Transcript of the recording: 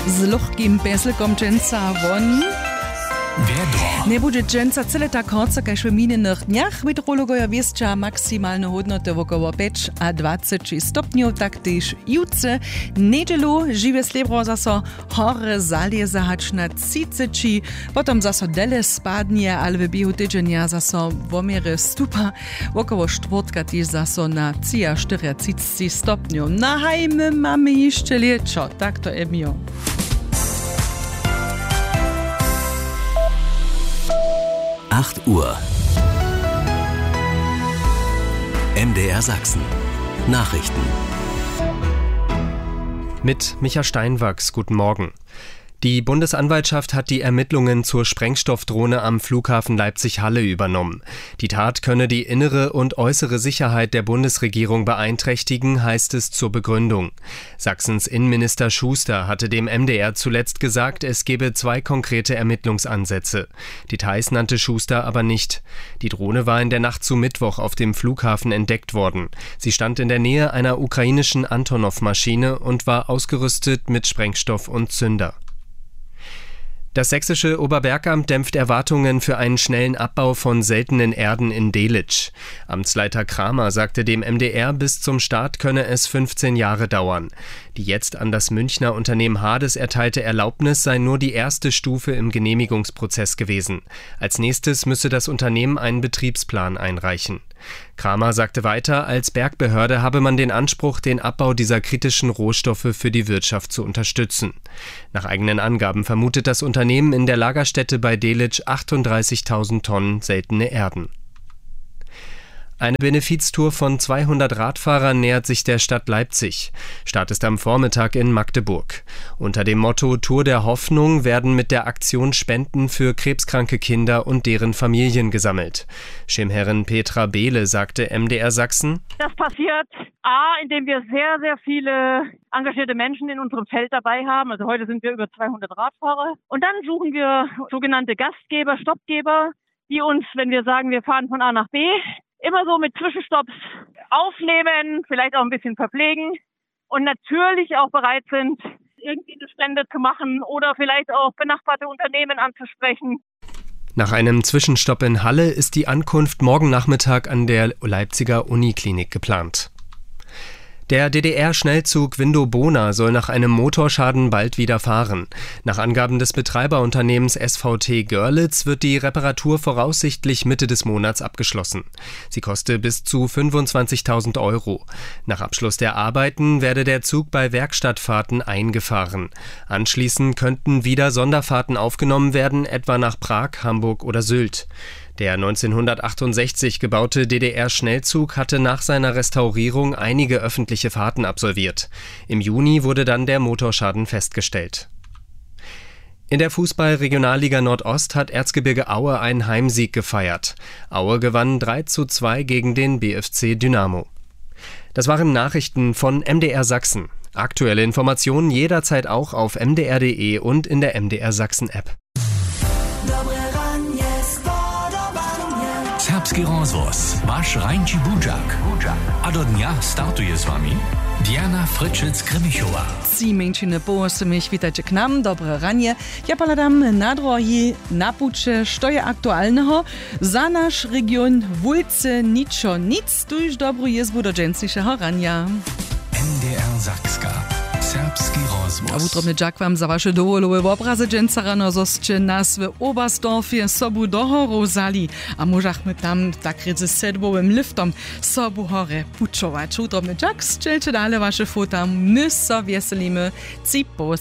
z lohkým peslkom dženca von. Nebude dženca celé tak horce, kaž v minulých dniach. Meteorologoja viesča maximálne hodnoty okolo 5 a 20 stopňov, taktiež jutce. Nedelu živé sliebro zaso hore zalieza hač na 30, potom zaso dele spadnie, ale v biehu tydzenia zaso vomiere stupa. Okolo štvrtka tiež zaso na 40 stopňov. Na hajme máme ešte liečo, takto emio. 8 Uhr. MDR Sachsen. Nachrichten. Mit Micha Steinwachs, guten Morgen. Die Bundesanwaltschaft hat die Ermittlungen zur Sprengstoffdrohne am Flughafen Leipzig-Halle übernommen. Die Tat könne die innere und äußere Sicherheit der Bundesregierung beeinträchtigen, heißt es zur Begründung. Sachsens Innenminister Schuster hatte dem MDR zuletzt gesagt, es gebe 2 konkrete Ermittlungsansätze. Details nannte Schuster aber nicht. Die Drohne war in der Nacht zu Mittwoch auf dem Flughafen entdeckt worden. Sie stand in der Nähe einer ukrainischen Antonov-Maschine und war ausgerüstet mit Sprengstoff und Zünder. Das sächsische Oberbergamt dämpft Erwartungen für einen schnellen Abbau von seltenen Erden in Delitzsch. Amtsleiter Kramer sagte dem MDR, bis zum Start könne es 15 Jahre dauern. Die jetzt an das Münchner Unternehmen Hades erteilte Erlaubnis sei nur die erste Stufe im Genehmigungsprozess gewesen. Als nächstes müsse das Unternehmen einen Betriebsplan einreichen. Kramer sagte weiter, als Bergbehörde habe man den Anspruch, den Abbau dieser kritischen Rohstoffe für die Wirtschaft zu unterstützen. Nach eigenen Angaben vermutet das Unternehmen in der Lagerstätte bei Delitzsch 38.000 Tonnen seltene Erden. Eine Benefiztour von 200 Radfahrern nähert sich der Stadt Leipzig. Start ist am Vormittag in Magdeburg. Unter dem Motto Tour der Hoffnung werden mit der Aktion Spenden für krebskranke Kinder und deren Familien gesammelt. Schirmherrin Petra Behle sagte MDR Sachsen: Das passiert indem wir sehr, sehr viele engagierte Menschen in unserem Feld dabei haben. Also heute sind wir über 200 Radfahrer. Und dann suchen wir sogenannte Gastgeber, Stoppgeber, die uns, wenn wir sagen, wir fahren von A nach B, immer so mit Zwischenstopps aufnehmen, vielleicht auch ein bisschen verpflegen und natürlich auch bereit sind, irgendwie eine Spende zu machen oder vielleicht auch benachbarte Unternehmen anzusprechen. Nach einem Zwischenstopp in Halle ist die Ankunft morgen Nachmittag an der Leipziger Uniklinik geplant. Der DDR-Schnellzug Window-Bona soll nach einem Motorschaden bald wieder fahren. Nach Angaben des Betreiberunternehmens SVT Görlitz wird die Reparatur voraussichtlich Mitte des Monats abgeschlossen. Sie koste bis zu 25.000 €. Nach Abschluss der Arbeiten werde der Zug bei Werkstattfahrten eingefahren. Anschließend könnten wieder Sonderfahrten aufgenommen werden, etwa nach Prag, Hamburg oder Sylt. Der 1968 gebaute DDR-Schnellzug hatte nach seiner Restaurierung einige öffentliche Fahrten absolviert. Im Juni wurde dann der Motorschaden festgestellt. In der Fußball-Regionalliga Nordost hat Erzgebirge Aue einen Heimsieg gefeiert. Aue gewann 3:2 gegen den BFC Dynamo. Das waren Nachrichten von MDR Sachsen. Aktuelle Informationen jederzeit auch auf mdr.de und in der MDR Sachsen-App. Serbski rozvoz, wasz Rańczy Budzak. A do dnia startuje z wami Diana Fritschic-Krimichowa. Ci męczyny połosy mich, witajcie k nam, dobre ranie. Ja paladam na drogi, na pucze, što je aktualnego. Za nasz region Wulce niczo nic, tu już dobru jezbu do dżęsniejszego rania. MDR Sakska. Serbski rozvoz. A utrobny dziak wam za wasze dowolowe obrazy dżęca rano zosće nas w Oberstdorfie sobu dohoru zali. A możachmy tam tak rydzy sedbowym liftom sobu hore puczować. Utrobny dziak, strzelcie dalej wasze fota, my so wieselimy, ci po